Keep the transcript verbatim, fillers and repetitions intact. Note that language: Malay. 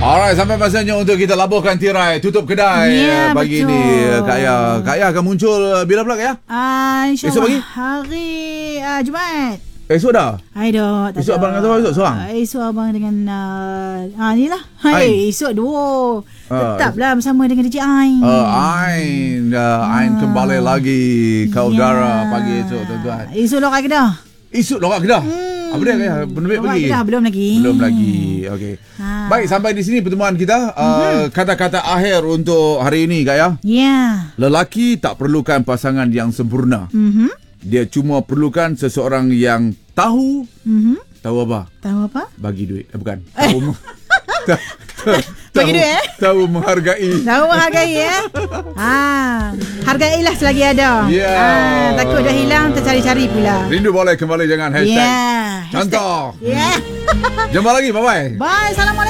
Alright, sampai masanya untuk kita labuhkan tirai tutup kedai yeah, pagi betul. ni. Kak Ayah, Kak Ayah akan muncul bila pula Kak Ayah? Ah, InsyaAllah Esok pagi? hari uh, Jumaat. Esok dah? Hai dah. Esok abang dengan siapa esok? Seorang? Uh, esok abang dengan uh, ah, ni lah. Ain. Hai, esok dua. Ah, Tetaplah bersama dengan D J Ain. Uh, Ain uh, Ain kembali lagi Kaugara Yeah. pagi esok tuan-tuan. Esok lorak Kedah. Esok lorak Kedah. Hmm. Apa dia Kak Ayah? Penerbit Lorak pergi? Kedah belum lagi. Belum lagi. Okey. Ha. Baik, sampai di sini pertemuan kita. Uh, mm-hmm. Kata-kata akhir untuk hari ini Kak Ayah. Ya. Yeah. Lelaki tak perlukan pasangan yang sempurna. Mhm. Dia cuma perlukan seseorang yang tahu. Mhm. Tahu apa? Tahu apa? Bagi duit. Eh, bukan. Tahu me- ta- ta- Bagi tahu- duit, eh? Tahu menghargai. Tahu menghargai ya. Ha. Hargailah selagi ada. Ya. Ha, takut dah hilang tercari-cari pula. Rindu boleh kembali jangan hashtag. Ya. Contoh. Ya. Jumpa lagi. Bye-bye. Bye. Assalamualaikum.